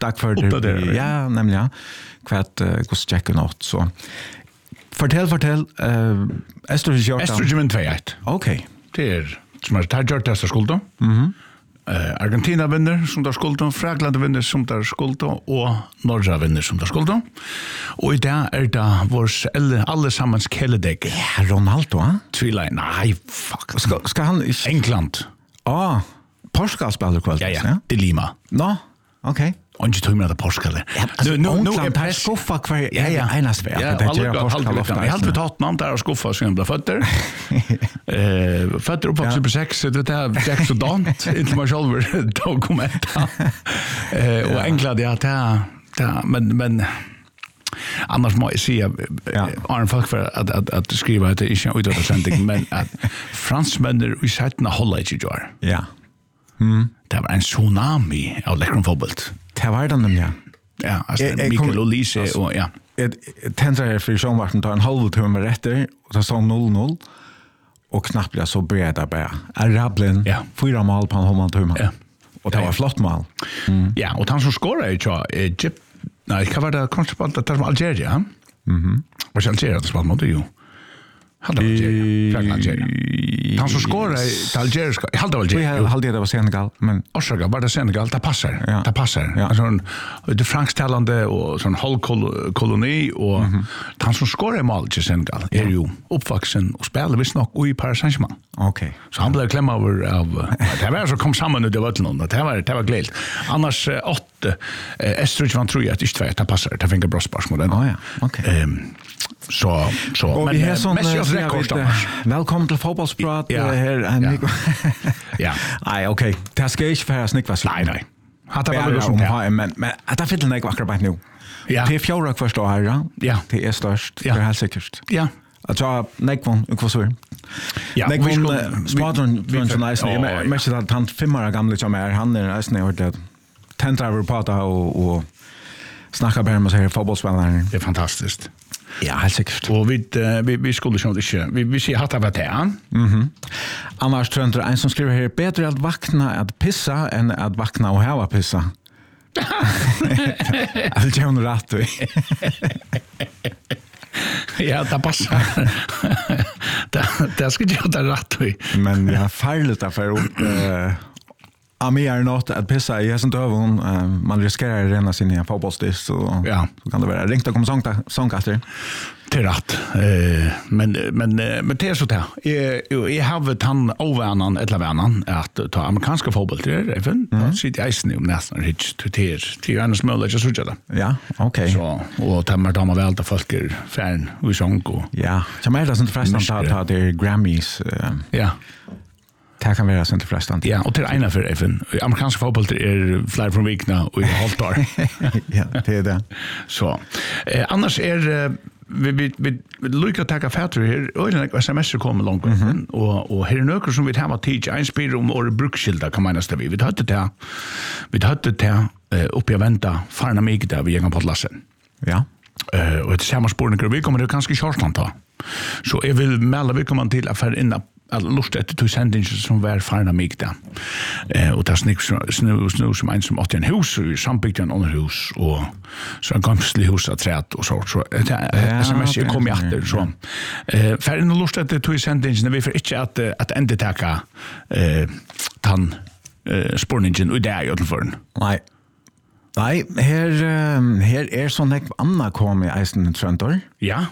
dagförder. Ja, nämligen. Kvart kost checka något så. Fortell. Estrogen 2-1. Okej. Det som har gjort det skulden. Argentina vinner som där skulden, Frankrike vinner som där skulden och Norge vinner som där skulden. Och idag är det vårs allesammans kelledäck. Ja, Ronaldo, va? Tvilla, nej, fuck. Ska han i England. Portugal spelar kväll. Ja, det Lima. No, okej. Och inte tog med det Portugal. Nu är press skuffa kvar. Ja, enas väl. Ja, jag hade vi tagit namn där och skuffa så blev fötter. Fötter uppvuxen på 6, det där Jack så dant inte man själv dokumenta. Och England men annars må jag säga Arne folk för att skriva att det inte är utåt men att fransmänner vi sätter hålla i år. Ja. Det var en tsunami av läckern fotboll. Det var den nämligen. Ja, alltså Mikael Olise och ja. Tändrar för Jean-Martin tar en halv timme rätter och så 0-0 och knappt jag så breda bara. Arablin 4 mål på en halv timme. Ja. Och det var flott mål. Ja, och han som skorade ju Egypt. Nej, det var det konstpalt att det var Algeria. Var Algeria det spelade mot ju. Hade Algeria. Han som skorade till Algeria. Hade det var Senegal, men Orsaka var det Senegal, det passar. Ja. Det passar. Ja. Alltså det fransktalande och sån koloni och han som skorade mål till Senegal är ju uppvuxen och spelar visst nog i Paris Saint-Germain. Okej. Så han blev klämma över av det var så kom samman ut det var någon. Det var glädje. Annars 8 Estrogen tror jag att inte vet det passar. Det fick en bra spørsmål den. Ja. Okej. Så men vi har sån välkommen till fotbollsprat här Ja. Nej, okej. Det ska inte för snickvas. Nej. Hade väl som men att det fyller mig akkurat nu. Ja. Det är fjärde första här. Ja. Det är störst. Det är helt säkert. Ja. Alltså Nekvon ukvasur. Ja, Nekvon smadron från nice. Men så att han 5 år gammal som är han är nästan hört det. Tentrar på och snacka bara med sig fotbollsspelare. Det är fantastiskt. Ja, helt säkert. Och vi skulle ju inte vi ser att det var det. Annars tror jag en som skriver här bättre att vakna att pissa än att vakna och hava pissa. Jag vill göra rätt. Ja, det passar. Det ska göra rätt. Men jag har färdigt därför Ami är något att pissa i sånt över man riskerar att rena sin i fotbollsdisk så kan det vara ringt och komma sångkaster. Till rätt. Men det är så där. Jag har han ovanan eller vanan att ta amerikanska fotboll till även. Sitt i isen om nästan hit till annars möjligt så tror jag. Ja, okej. Så och tämmer de väl att folk är fan och sång. Ja, som är det sånt frestande att det är Grammys. Ja. Det kan vara sånt frestande. Ja, och till ena för FN. Amerikansk fotboll är fler från vikna och i halvtar. Ja, det är det. Så. Annars är vi lyckas ta fatter här. Och SMS kommer långt och här är något som vi har teach en spel om och brukskilda kan man nästan vi hade det upp i vänta farna mig där vi gick på lassen. Ja. Och det samma spårningar vi kommer det kanske shortland ta. Så jag vill mälla vi kommer till affär innan lust efter två sändningar som var farna mig där. Och det snus som en som åt en hus och sambyggt en annan hus och så en gammal hus att träd och så SMS kom jag efter så. För en lust efter två sändningar vi för inte att ända tacka tan spårningen och där i för. Nej, här är sån här Anna kom i Eisen Tröntor. Ja.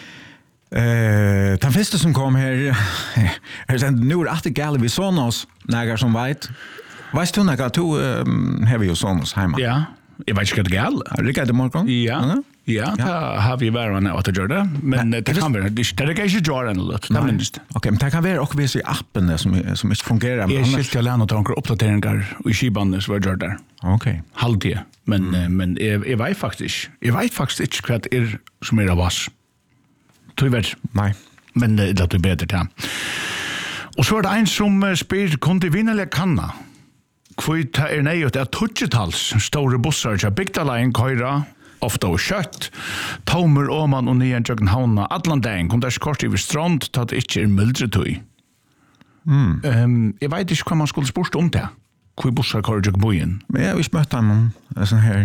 Den första som kom här nu är det gale vi Sonos nägar som vet. Vet du nägar du har vi ju Sonos hemma? Ja. Jag vet inte vad det gale. Rickard Morgon? Ja. Ja, har vi varit nu att göra det, men det kan vara det kan inte göra en lot. Okej, men det kan vara också visa i appen som inte fungerar. Jag ska lära några uppdateringar och i skiban så var det där. Okej. Halvtid. Men jag vet faktiskt inte vad det är som är av oss. Tyvärr. Nej. Men det är bättre till. Och så är det en som spyr kontinuerligt kanna. Kvitt är nöjt att 20-tals stora bussar till Bygdalagen köra ofta och kött. Tomer Åman och nyan Köpenhamn Atlanten kom där kort över strand till att det inte är muldretøy. Jag vet inte vad man skulle spurt om det. Kvitt bussar köra till byen. Men jag har ju mött honom sån här